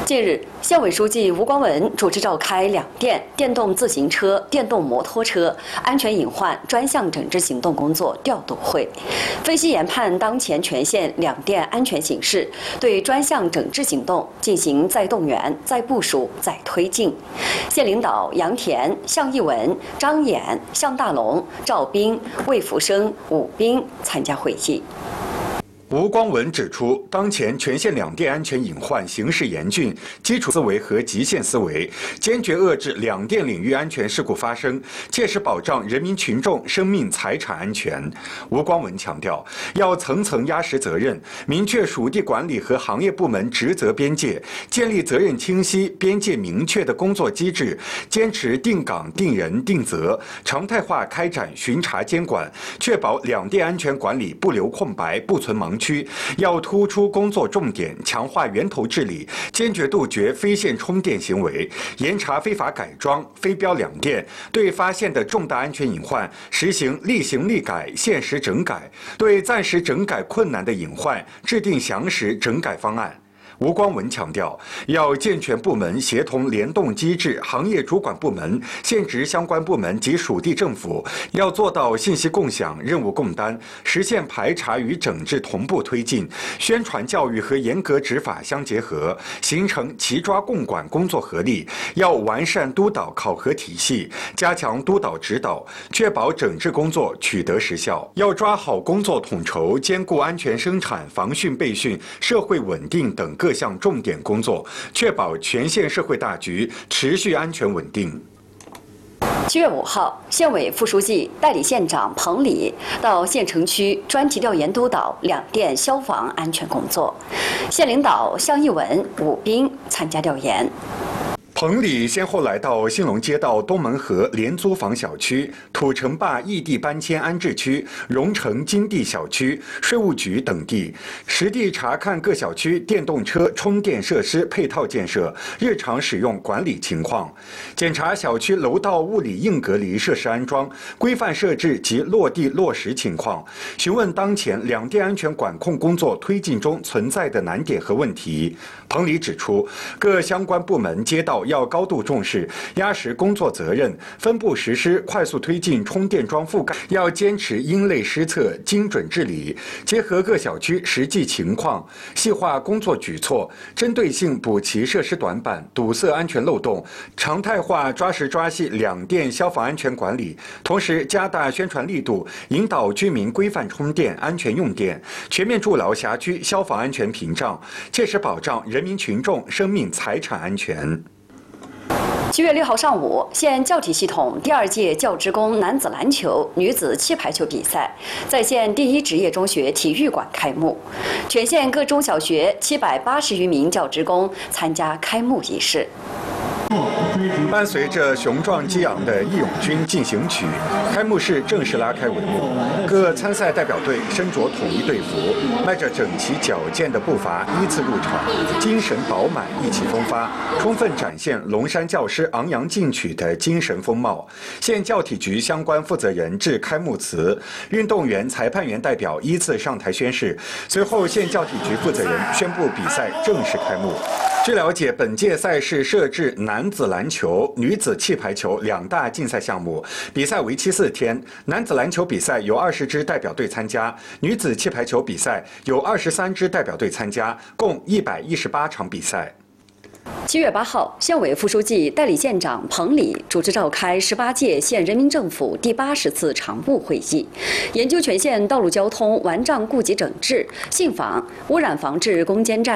近日，县委书记吴光文主持召开两电电动自行车、电动摩托车安全隐患专项整治行动工作调度会，分析研判当前全县两电安全形势，对专项整治行动进行再动员、再部署、再推进。县领导杨田、向义文、张衍、向大龙、赵斌、魏福生、武斌参加会议。 吴光文指出，当前全县两电安全隐患形势严峻，基础思维和极限思维，坚决遏制两电领域安全事故发生，切实保障人民群众生命财产安全。吴光文强调，要层层压实责任，明确属地管理和行业部门职责边界，建立责任清晰、边界明确的工作机制，坚持定岗、定人、定责，常态化开展巡查监管，确保两电安全管理不留空白、不存盲区，要突出工作重点，强化源头治理，坚决杜绝非线充电行为，严查非法改装、非标两电，对发现的重大安全隐患实行立行立改、限时整改，对暂时整改困难的隐患制定详实整改方案。 吴光文强调，要健全部门协同联动机制，行业主管部门、县直相关部门及属地政府要做到信息共享、任务共担，实现排查与整治同步推进，宣传教育和严格执法相结合，形成齐抓共管工作合力。要完善督导考核体系，加强督导指导，确保整治工作取得实效。要抓好工作统筹，兼顾安全生产、防汛备汛、社会稳定等各项重点工作，确保全县社会大局持续安全稳定。 7月5号，县委副书记、代理县长彭礼到县城区专题调研督导两电消防安全工作，县领导向义文、武斌参加调研。 彭礼先后来到兴隆街道东门河廉租房小区、土城坝异地搬迁安置区、荣城金地小区、税务局等地，实地查看各小区电动车充电设施配套建设、日常使用管理情况，检查小区楼道物理硬隔离设施安装、规范设置及落地落实情况，询问当前两电安全管控工作推进中存在的难点和问题。彭礼指出，各相关部门街道 要高度重视，压实工作责任，分步实施，快速推进充电桩覆盖。要坚持因类施策、精准治理，结合各小区实际情况，细化工作举措，针对性补齐设施短板，堵塞安全漏洞，常态化抓实抓细两电消防安全管理。同时，加大宣传力度，引导居民规范充电、安全用电，全面筑牢辖区消防安全屏障，切实保障人民群众生命财产安全。 7月6号上午，县教体系统第2届教职工男子篮球、女子气排球比赛在县第1职业中学体育馆开幕，全县各中小学780余名教职工参加开幕仪式。 伴随着雄壮激昂的《义勇军进行曲》，开幕式正式拉开帷幕。各参赛代表队身着统一队服，迈着整齐矫健的步伐依次入场，精神饱满，意气风发，充分展现龙山教师昂扬进取的精神风貌。县教体局相关负责人致开幕词，运动员、裁判员代表依次上台宣誓。随后，县教体局负责人宣布比赛正式开幕。 据了解，本届赛事设置男子篮球、女子气排球两大竞赛项目，比赛为期4天。男子篮球比赛有20支代表队参加，女子气排球比赛有23支代表队参加，共118场比赛。 7月8号，县委副书记、代理县长彭礼主持召开18届县人民政府第80次常务会议，研究全县道路交通顽障顾及整治、信访、污染防治攻坚战。